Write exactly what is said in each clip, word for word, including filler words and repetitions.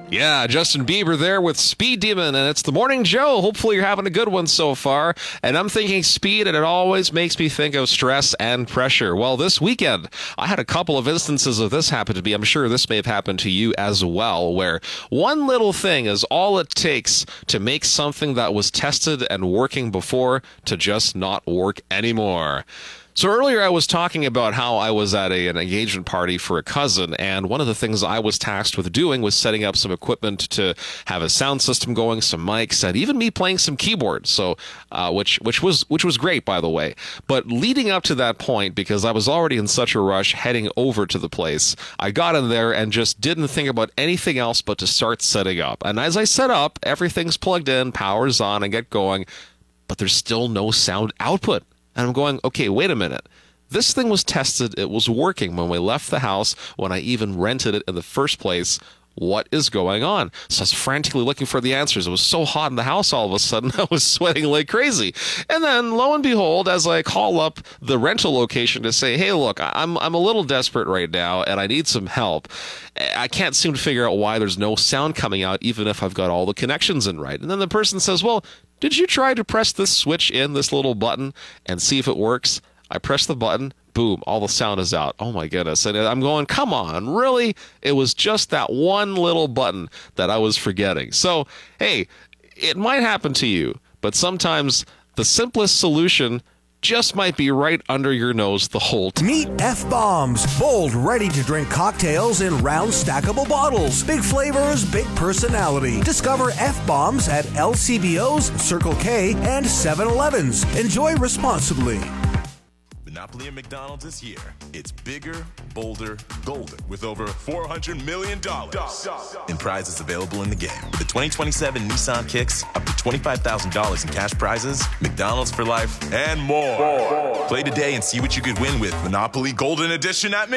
Yeah, Justin Bieber there with Speed Demon, and it's the Morning Joe. Hopefully you're having a good one so far. And I'm thinking speed, and it always makes me think of stress and pressure. Well, this weekend, I had a couple of instances of this happen to me. I'm sure this may have happened to you as well, where one little thing is all it takes to make something that was tested and working before to just not work anymore. So earlier I was talking about how I was at a, an engagement party for a cousin, and one of the things I was tasked with doing was setting up some equipment to have a sound system going, some mics, and even me playing some keyboards. So, uh, which which was which was great, by the way. But leading up to that point, because I was already in such a rush heading over to the place, I got in there and just didn't think about anything else but to start setting up. And as I set up, everything's plugged in, power's on, and get going, but there's still no sound output. And I'm going, okay, wait a minute. This thing was tested. It was working when we left the house, when I even rented it in the first place. What is going on? So I was frantically looking for the answers. It was so hot in the house all of a sudden, I was sweating like crazy. And then, lo and behold, as I call up the rental location to say, hey, look, I'm I'm a little desperate right now, and I need some help. I can't seem to figure out why there's no sound coming out, even if I've got all the connections in right. And then the person says, well, did you try to press this switch in, this little button, and see if it works? I press the button, boom, all the sound is out. Oh my goodness. And I'm going, come on, really? It was just that one little button that I was forgetting. So, hey, it might happen to you, but sometimes the simplest solution just might be right under your nose the whole time. Meet F-Bombs. Bold, ready-to-drink cocktails in round stackable bottles. Big flavors, big personality. Discover F-Bombs at L C B Os, Circle K, and seven elevens. Enjoy responsibly. Monopoly at McDonald's this year. It's bigger, bolder, golden, with over four hundred million dollars in prizes available in the game. With the twenty twenty-seven Nissan Kicks, up to twenty-five thousand dollars in cash prizes, McDonald's for life, and more. more. Play today and see what you could win with Monopoly Golden Edition at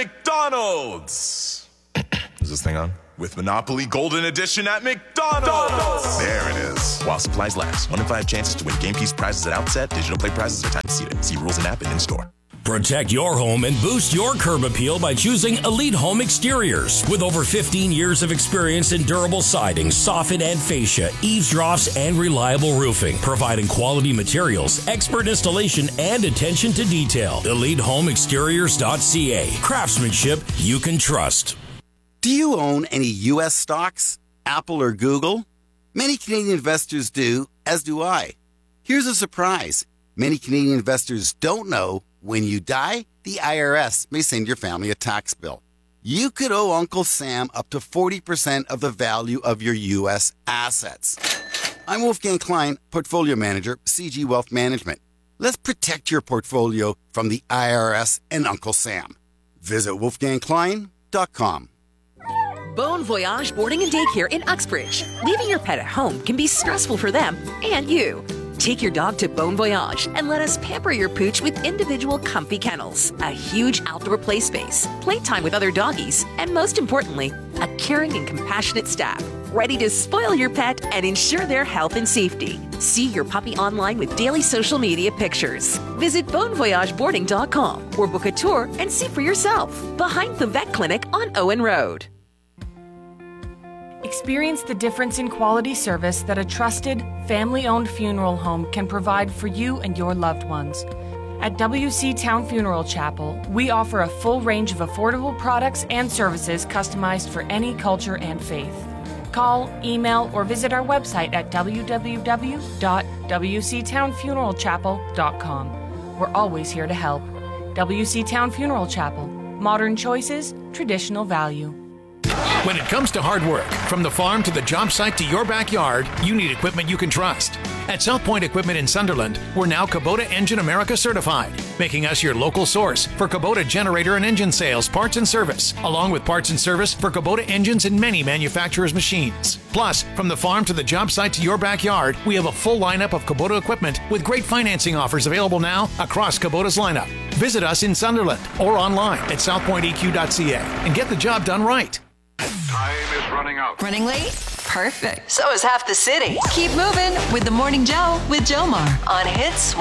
McDonald's. Is this thing on? With Monopoly Golden Edition at McDonald's. There it is. While supplies last. One in five chances to win game piece prizes at outset. Digital play prizes are time seated. See rules and app and in-store. Protect your home and boost your curb appeal by choosing Elite Home Exteriors. With over fifteen years of experience in durable siding, soffit and fascia, eaves troughs, and reliable roofing, providing quality materials, expert installation, and attention to detail. elite home exteriors dot c a. Craftsmanship you can trust. Do you own any U S stocks? Apple or Google? Many Canadian investors do, as do I. Here's a surprise. Many Canadian investors don't know when you die, the I R S may send your family a tax bill. You could owe Uncle Sam up to forty percent of the value of your U S assets. I'm Wolfgang Klein, Portfolio Manager, C G Wealth Management. Let's protect your portfolio from the I R S and Uncle Sam. Visit wolfgang klein dot com. Bon Voyage Boarding and Daycare in Uxbridge. Leaving your pet at home can be stressful for them and you. Take your dog to Bon Voyage and let us pamper your pooch with individual comfy kennels, a huge outdoor play space, playtime with other doggies, and most importantly, a caring and compassionate staff ready to spoil your pet and ensure their health and safety. See your puppy online with daily social media pictures. Visit bon voyage boarding dot com or book a tour and see for yourself. Behind the vet clinic on Owen Road. Experience the difference in quality service that a trusted, family-owned funeral home can provide for you and your loved ones. At W C Town Funeral Chapel, we offer a full range of affordable products and services customized for any culture and faith. Call, email, or visit our website at w w w dot w c town funeral chapel dot com. We're always here to help. W C Town Funeral Chapel. Modern choices, traditional value. When it comes to hard work, from the farm to the job site to your backyard, you need equipment you can trust. At South Point Equipment in Sunderland, we're now Kubota Engine America certified, making us your local source for Kubota generator and engine sales, parts and service, along with parts and service for Kubota engines and many manufacturers' machines. Plus, from the farm to the job site to your backyard, we have a full lineup of Kubota equipment with great financing offers available now across Kubota's lineup. Visit us in Sunderland or online at south point e q dot c a and get the job done right. Time is running out. Running late? Perfect. So is half the city. Keep moving with the Morning Joe with Jomar on Hits